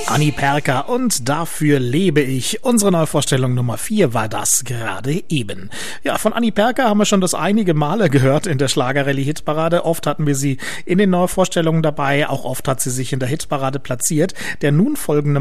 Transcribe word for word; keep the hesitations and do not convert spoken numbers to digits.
Anni Perka und Dafür lebe ich. Unsere Neuvorstellung Nummer vier war das gerade eben. Ja, von Anni Perka haben wir schon das einige Male gehört in der Schlagerrallye-Hitparade. Oft hatten wir sie in den Neuvorstellungen dabei, auch oft hat sie sich in der Hitparade platziert. Der nun folgende